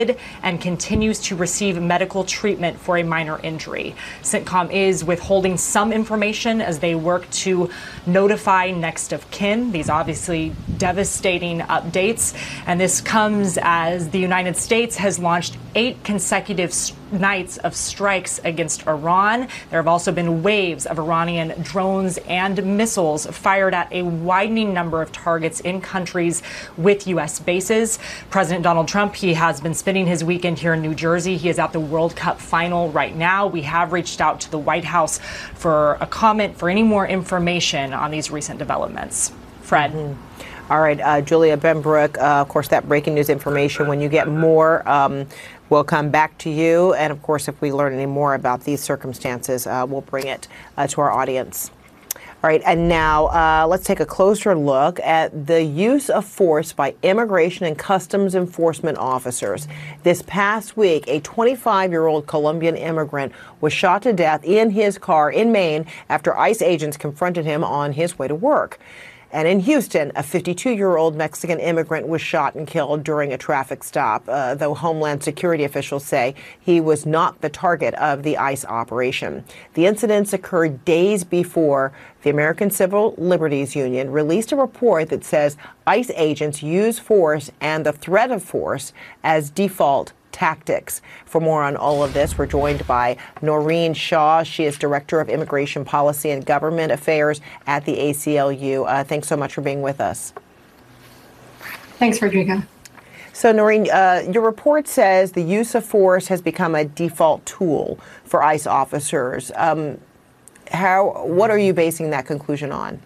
and continues to receive medical treatment for a minor injury. CENTCOM is withholding some information as they work to notify next of kin. These obviously devastating updates. And this comes as the United States has launched 8 consecutive nights of strikes against Iran. There have also been waves of Iranian drones and missiles fired at a widening number of targets in countries with U.S. bases. President Donald Trump, he has been spending his weekend here in New Jersey. He is at the World Cup final right now. We have reached out to the White House for a comment, for any more information on these recent developments. Fred. All right, Julia Benbrook, of course, that breaking news information, when you get more, we'll come back to you. And of course, if we learn any more about these circumstances, we'll bring it to our audience. All right, and now let's take a closer look at the use of force by Immigration and Customs Enforcement officers. This past week, a 25-year-old Colombian immigrant was shot to death in his car in Maine after ICE agents confronted him on his way to work. And in Houston, a 52-year-old Mexican immigrant was shot and killed during a traffic stop, though Homeland Security officials say he was not the target of the ICE operation. The incidents occurred days before the American Civil Liberties Union released a report that says ICE agents use force and the threat of force as default tactics. For more on all of this, we're joined by Noreen Shaw. She is Director of Immigration Policy and Government Affairs at the ACLU. Thanks so much for being with us. Thanks, Frederica. So, Noreen, your report says the use of force has become a default tool for ICE officers. What are you basing that conclusion on?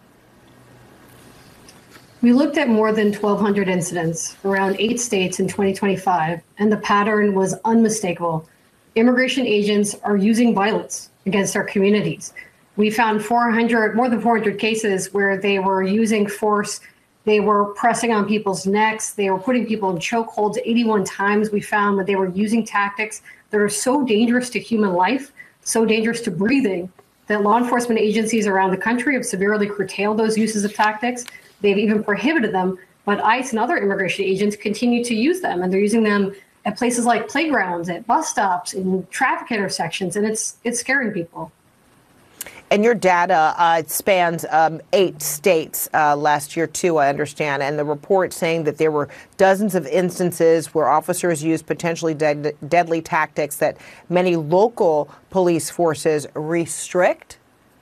We looked at more than 1,200 incidents around 8 states in 2025, and the pattern was unmistakable. Immigration agents are using violence against our communities. We found more than 400 cases where they were using force. They were pressing on people's necks. They were putting people in chokeholds. 81 times we found that they were using tactics that are so dangerous to human life, so dangerous to breathing, that law enforcement agencies around the country have severely curtailed those uses of tactics. They've even prohibited them, but ICE and other immigration agents continue to use them, and they're using them at places like playgrounds, at bus stops, in traffic intersections, and it's scaring people. And your data spans 8 states last year, too, I understand. And the report saying that there were dozens of instances where officers used potentially deadly tactics that many local police forces restrict?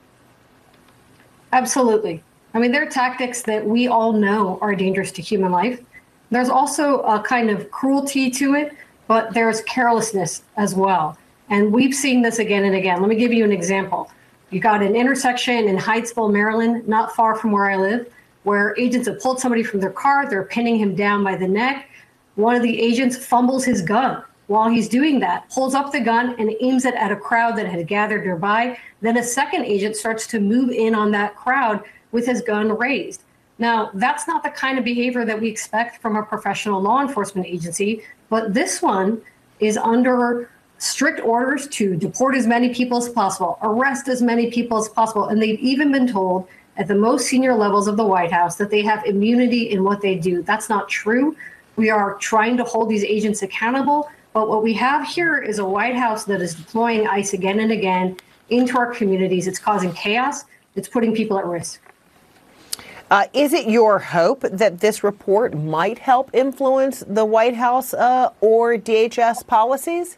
Absolutely. I mean, there are tactics that we all know are dangerous to human life. There's also a kind of cruelty to it, but there's carelessness as well. And we've seen this again and again. Let me give you an example. You got an intersection in Hyattsville, Maryland, not far from where I live, where agents have pulled somebody from their car. They're pinning him down by the neck. One of the agents fumbles his gun. While he's doing that, pulls up the gun and aims it at a crowd that had gathered nearby. Then a second agent starts to move in on that crowd with his gun raised. Now, that's not the kind of behavior that we expect from a professional law enforcement agency, but this one is under strict orders to deport as many people as possible, arrest as many people as possible, and they've even been told at the most senior levels of the White House that they have immunity in what they do. That's not true. We are trying to hold these agents accountable, but what we have here is a White House that is deploying ICE again and again into our communities. It's causing chaos. It's putting people at risk. Is it your hope that this report might help influence the White House or DHS policies?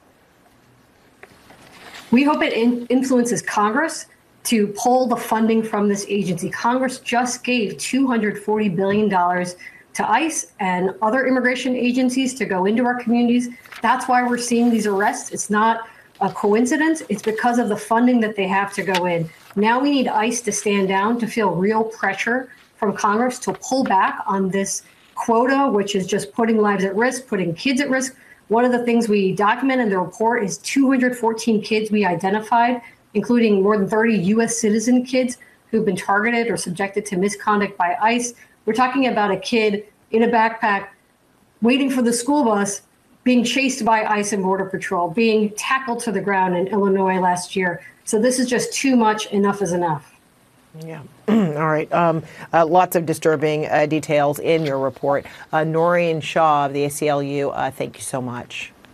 We hope it influences Congress to pull the funding from this agency. Congress just gave $240 billion to ICE and other immigration agencies to go into our communities. That's why we're seeing these arrests. It's not a coincidence. It's because of the funding that they have to go in. Now we need ICE to stand down, to feel real pressure from Congress to pull back on this quota, which is just putting lives at risk, putting kids at risk. One of the things we document in the report is 214 kids we identified, including more than 30 U.S. citizen kids who've been targeted or subjected to misconduct by ICE. We're talking about a kid in a backpack waiting for the school bus, being chased by ICE and Border Patrol, being tackled to the ground in Illinois last year. So this is just too much. Enough is enough. Yeah. All right. Lots of disturbing details in your report. Noreen Shaw of the ACLU, thank you so much.